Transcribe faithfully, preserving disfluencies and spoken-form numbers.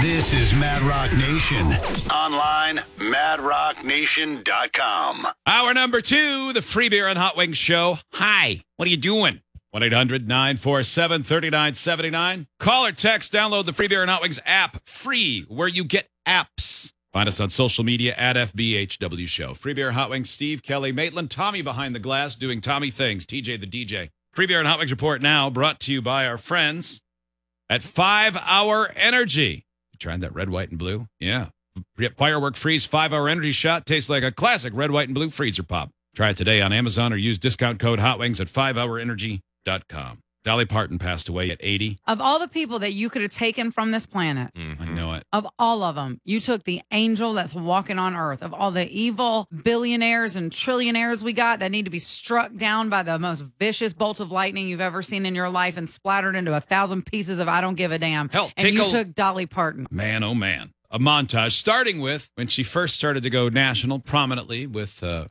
This is Mad Rock Nation. Online, mad rock nation dot com. Hour number two, the Free Beer and Hot Wings Show. Hi, what are you doing? one eight hundred nine four seven three nine seven nine. Call or text, download the Free Beer and Hot Wings app, free, where you get apps. Find us on social media at F B H W Show. Free Beer and Hot Wings, Steve, Kelly, Maitland, Tommy behind the glass doing Tommy things, T J the D J. Free Beer and Hot Wings Report now brought to you by our friends at five hour Energy. You tried that red, white, and blue? Yeah. Firework Freeze five hour Energy shot tastes like a classic red, white, and blue freezer pop. Try it today on Amazon or use discount code HOTWINGS at five hour energy dot com. Dolly Parton passed away at eighty. Of all the people that you could have taken from this planet, Mm-hmm. I know it. of all of them, you took the angel that's walking on earth. Of all the evil billionaires and trillionaires we got that need to be struck down by the most vicious bolt of lightning you've ever seen in your life and splattered into a thousand pieces of I don't give a damn. Hell, and take you a- took Dolly Parton. Man, oh man. A montage starting with when she first started to go national prominently with uh,